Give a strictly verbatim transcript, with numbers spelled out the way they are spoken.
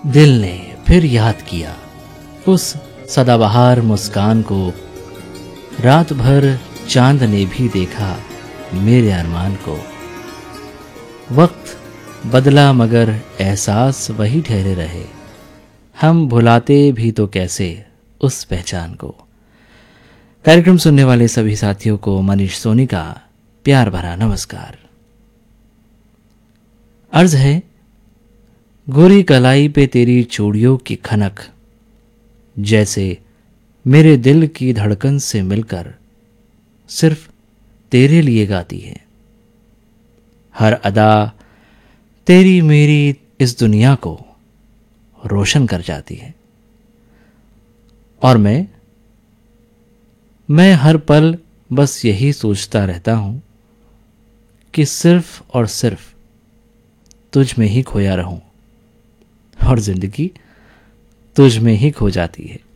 दिल ने फिर याद किया उस सदाबहार मुस्कान को। रात भर चांद ने भी देखा मेरे अरमान को। वक्त बदला मगर एहसास वही ठहरे रहे, हम भुलाते भी तो कैसे उस पहचान को। कार्यक्रम सुनने वाले सभी साथियों को मनीष सोनी का प्यार भरा नमस्कार। अर्ज है, गोरी कलाई पे तेरी चूड़ियों की खनक जैसे मेरे दिल की धड़कन से मिलकर सिर्फ तेरे लिए गाती है। हर अदा तेरी मेरी इस दुनिया को रोशन कर जाती है। और मैं मैं हर पल बस यही सोचता रहता हूं कि सिर्फ और सिर्फ तुझ में ही खोया रहूं, और जिंदगी तुझ में ही खो जाती है।